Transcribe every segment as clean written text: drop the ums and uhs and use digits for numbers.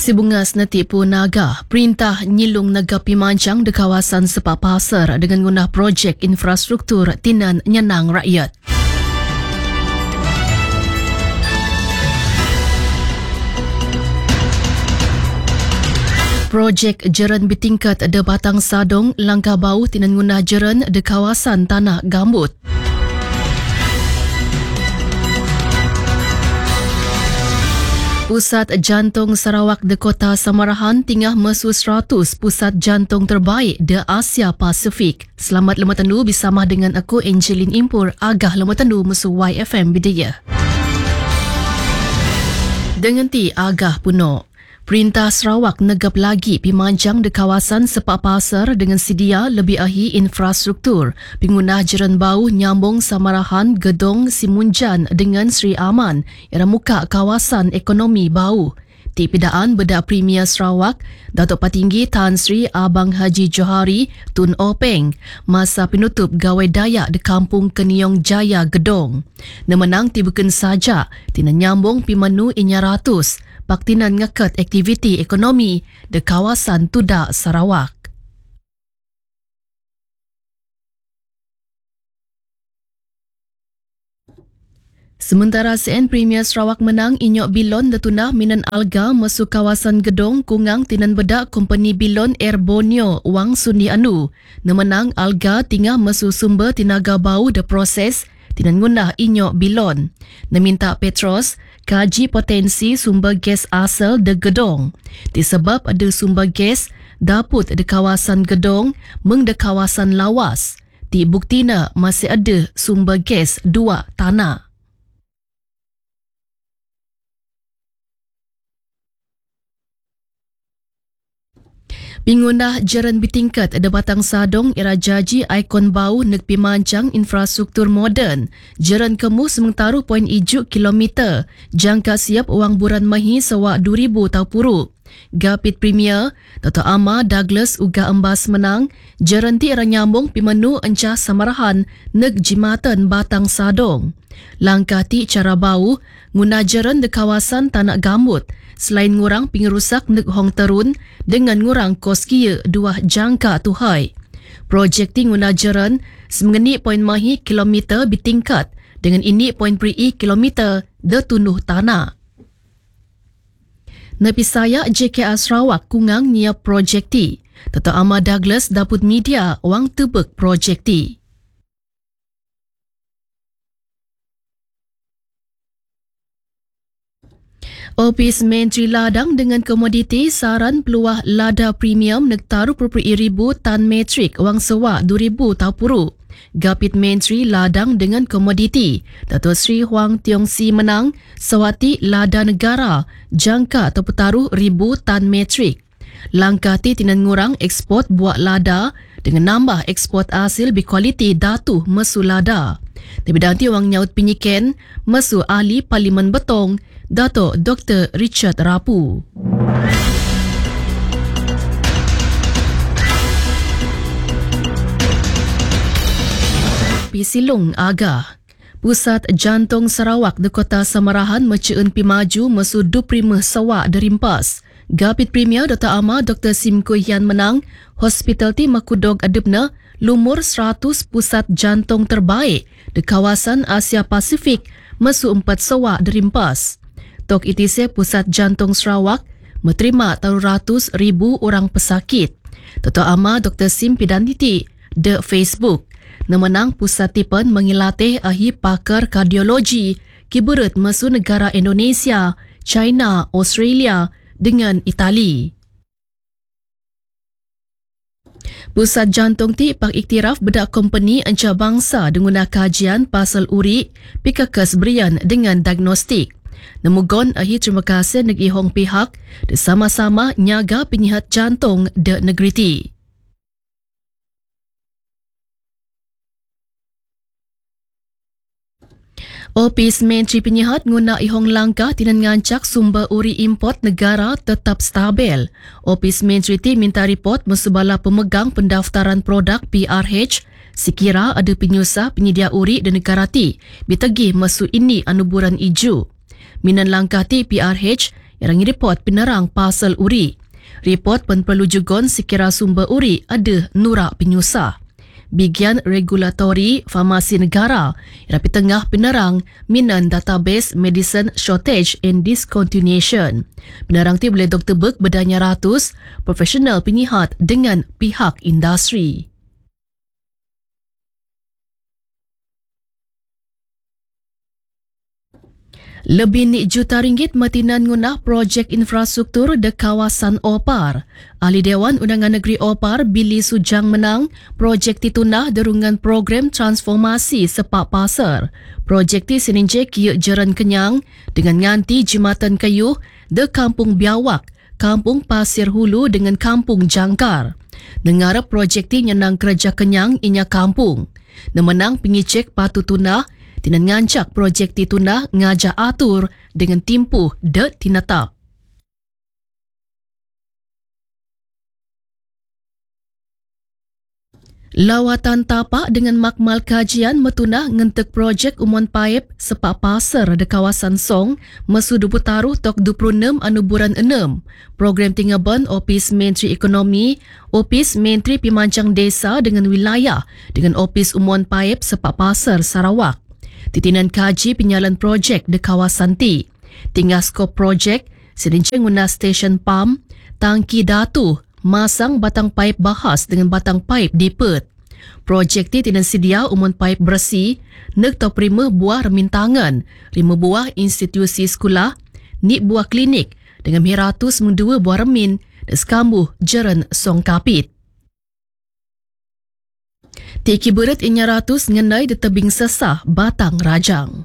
Sibungas netipu naga, perintah nyilung naga pimanjang di kawasan Sepak Pasar dengan guna projek infrastruktur tinan nyenang rakyat. Projek jeran bertingkat de Batang Sadong langkah bau tinan guna jeran di kawasan Tanah Gambut. Pusat Jantung Sarawak di Kota Samarahan tingah mesu 100 pusat jantung terbaik di Asia Pasifik. Selamat lemah tendu bersama dengan aku Angeline Impur agah lemah tendu mesu YFM Bidaya. Dengan ti agah puno. Perintah Sarawak negap lagi pimanjang di kawasan Sepak Pasar dengan sedia lebih ahi infrastruktur. Pengguna jeran bau nyambung Samarahan Gedong Simunjan dengan Sri Aman era muka kawasan ekonomi bau. Di pidaan Bedak Premier Sarawak, Datuk Patinggi Tan Sri Abang Haji Johari Tun Openg masa penutup gawai dayak di Kampung Keniong Jaya Gedong. Nemenang tibukan saja tina nyambung pimanu inya ratus baktinan ngakat aktiviti ekonomi di kawasan Tudak Sarawak. Sementara CN Premier Sarawak menang inyok bilon detunah minan alga masuk kawasan Gedong kungang tinan bedak kompeni bilon Air Borneo Wang Sundi Anu. Nemenang alga tingah masuk sumber tinaga bau de proses tinan ngundah inyok bilon. Neminta Petros kaji potensi sumber gas asal de Gedong. Disebab ada sumber gas daput di kawasan Gedong meng de kawasan lawas. Di buktina masih ada sumber gas dua tanah. Pingundah jeran bertingkat ada Batang Sadong era jaji ikon bau nek pimanjang infrastruktur moden. Jeran kemu sementara poin ijuk kilometer. Jangka siap wang buran mahi sewak 2000 tau puru. Gapit Premier, Dato' Ama Douglas uga embas menang. Jeran ti era nyambung pimenu encah Samarahan nek jimatan Batang Sadong. Langkah ti cara bau guna jeran di kawasan Tanah Gambut. Selain ngurang pengerusak nek Hong Terun dengan ngurang kos kia dua jangka tuhai. Projek ti guna jeran semengeni poin mahi kilometer bertingkat dengan ini poin peri kilometer de tunuh tanah. Napi saya JKR Sarawak kungang niap projek ti. Dato' Ama Douglas daput media wang tebek projek ti. Opis Menteri Ladang dengan Komoditi saran peluah lada premium nektaru perperi ribu tan metrik wang sewa 2000 tau puru. Gapit Menteri Ladang dengan Komoditi, Dato' Sri Huang Tiong Si menang sewati lada negara jangka atau petaruh ribu tan metrik. Langkah ti tinan ngurang ekspor buah lada dengan nambah ekspor hasil berkualiti datu mesu lada. Tapi nanti wang nyaut pinyiken mesu ahli Parlimen Betong, Dato' Dr. Richard Rapu. Pisilung Agah. Pusat Jantung Sarawak di Kota Samarahan meceun pimaju mesu 25 sawak derimpas. Gapit Premier Dato' Ama Dr. Sim Kuihian menang, hospital ti makudog adibna lumur 100 pusat jantung terbaik di kawasan Asia Pasifik mesu 4 sawak derimpas. Tok itise Pusat Jantung Sarawak menerima taruh ribu orang pesakit. Dato' Ama Dr. Sim Pidaniti de Facebook. Nemenang pusat tipen mengilatih ahi pakar kardiologi kiburat mesu negara Indonesia, China, Australia dengan Itali. Pusat jantung ti pak iktiraf bedak kompeni enca bangsa dengan kajian pasal urik pikakes berian dengan diagnostik. Nemugon ahi terima kasih negi hong pihak sama-sama nyaga penyihat jantung de negeri ti. Opis Menteri Penyihat guna ihong langkah tinan ngancak sumber uri import negara tetap stabil. Opis Menteri ti minta report mesubala pemegang pendaftaran produk PRH sekira ada penyusah penyedia uri di negara ti bitagih mesu ini anuburan iju. Minan langkah ti PRH Yang report penerang pasal uri. Report pun perlu jugon sekira sumber uri ada nurak penyusah. Bagian regulatori farmasi negara rapi tengah penerang minan database medicine shortage and discontinuation. Penerang ti boleh Dr. Berg berdanya ratus profesional penyihat dengan pihak industri. Lebih ni juta ringgit matinan ngunah projek infrastruktur de kawasan Opar. Ahli Dewan Undangan Negeri Opar, Billy Sujang menang, projek titunah derungan program transformasi sepak pasar. Projek ti seninjek kiuk Jeran Kenyang dengan nganti jimatan kayu de Kampung Biawak, Kampung Pasir Hulu dengan Kampung Jangkar. Dengar projek ti nyenang kerja Kenyang inya kampung. Nemenang pengicek patu tunah tinan ngancak projek tituna ngajak atur dengan timpuh de tinatap. Lawatan tapak dengan makmal kajian metunah ngentek projek umon paip sepak pasar de kawasan Song mesu 20 taruh tok 26 bulan 6. Program tinggaban Opis Menteri Ekonomi, Opis Menteri Pimancang Desa dengan wilayah dengan Opis umon paip sepak pasar Sarawak. Titinan kaji penyalan projek de kawasan ti. Tinggal skop projek, sedincang guna stesen pam, tangki datu, masang batang paip bahas dengan batang paip dipet. Projek ti tinan sedia umon paip bersih, nek top 5 buah remintangan, 5 buah institusi sekolah, ni buah klinik dengan 102 buah remin dan sekambuh Jeran Song Kapit. Tiki berat inya ratus ngenai di tebing sesah Batang Rajang.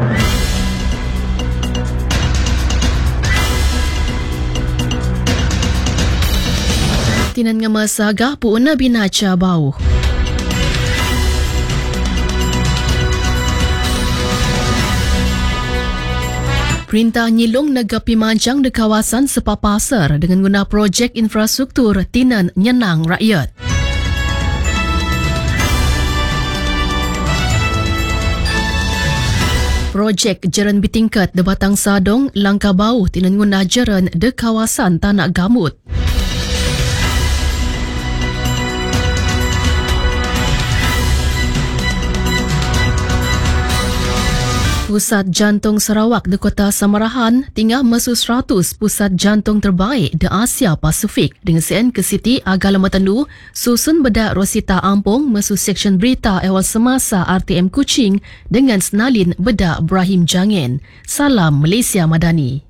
Tinan ngemasagah puuna binaca bau. Perintah nyilung negara Pimancang di kawasan sepak pasar dengan guna projek infrastruktur tinan nyenang rakyat. Projek Jeran Bitingkat de Batang Sadong langkah bau tinan guna jeran de kawasan Tanak Gamut. Pusat Jantung Sarawak di Kota Samarahan tinggal mesu 100 pusat jantung terbaik di Asia Pasifik dengan sen ke Siti Agalamatanu susun bedak Rosita Ampong mesu seksyen berita awal semasa RTM Kuching dengan senalin bedak Ibrahim Jangin. Salam Malaysia Madani.